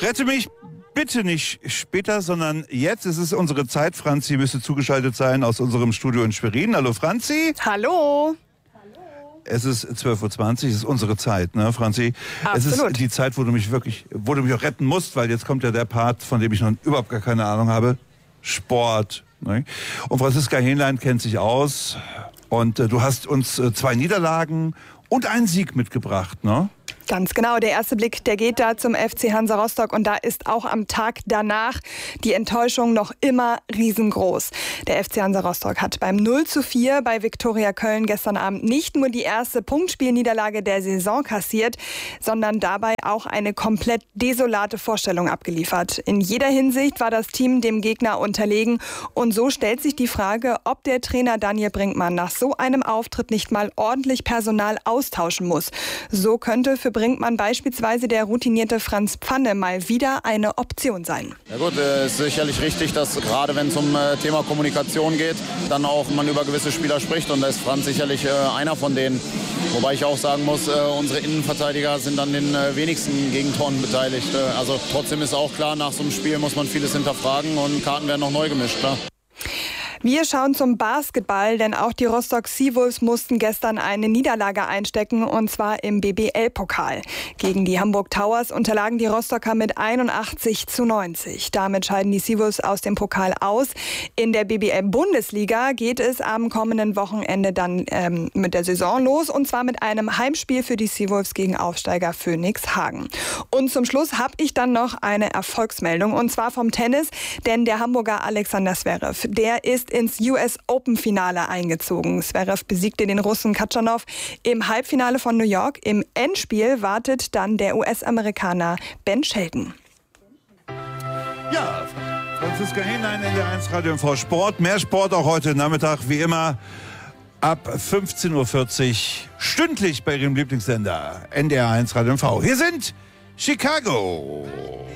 Rette mich bitte nicht später, sondern jetzt. Es ist unsere Zeit. Franzi müsste zugeschaltet sein aus unserem Studio in Schwerin. Hallo Franzi. Hallo. Es ist 12:20 Uhr, es ist unsere Zeit, ne, Franzi? Absolut. Es ist die Zeit, wo du mich auch retten musst, weil jetzt kommt ja der Part, von dem ich noch überhaupt gar keine Ahnung habe. Sport. Ne? Und Franziska Hähnlein kennt sich aus. Und du hast uns 2 Niederlagen und einen Sieg mitgebracht, ne? Ganz genau, der erste Blick, der geht da zum FC Hansa Rostock und da ist auch am Tag danach die Enttäuschung noch immer riesengroß. Der FC Hansa Rostock hat beim 0:4 bei Viktoria Köln gestern Abend nicht nur die erste Punktspielniederlage der Saison kassiert, sondern dabei auch eine komplett desolate Vorstellung abgeliefert. In jeder Hinsicht war das Team dem Gegner unterlegen und so stellt sich die Frage, ob der Trainer Daniel Brinkmann nach so einem Auftritt nicht mal ordentlich Personal austauschen muss. So könnte für Brinkmann beispielsweise der routinierte Franz Pfanne mal wieder eine Option sein. Ja gut, ist sicherlich richtig, dass gerade wenn es um Thema Kommunikation geht, dann auch man über gewisse Spieler spricht und da ist Franz sicherlich einer von denen. Wobei ich auch sagen muss, unsere Innenverteidiger sind an den wenigsten Gegentoren beteiligt. Also trotzdem ist auch klar, nach so einem Spiel muss man vieles hinterfragen und Karten werden noch neu gemischt, klar. Wir schauen zum Basketball, denn auch die Rostock Seawolves mussten gestern eine Niederlage einstecken, und zwar im BBL-Pokal. Gegen die Hamburg Towers unterlagen die Rostocker mit 81:90. Damit scheiden die Seawolves aus dem Pokal aus. In der BBL-Bundesliga geht es am kommenden Wochenende dann mit der Saison los, und zwar mit einem Heimspiel für die Seawolves gegen Aufsteiger Phoenix Hagen. Und zum Schluss habe ich dann noch eine Erfolgsmeldung, und zwar vom Tennis, denn der Hamburger Alexander Zverev, der ist ins US Open Finale eingezogen. Zverev besiegte den Russen Katschanov im Halbfinale von New York. Im Endspiel wartet dann der US-Amerikaner Ben Shelton. Ja, Franziska Hähnlein, NDR1 Radio MV Sport. Mehr Sport auch heute Nachmittag, wie immer, ab 15:40 Uhr stündlich bei Ihrem Lieblingssender NDR1 Radio MV. Hier sind Chicago.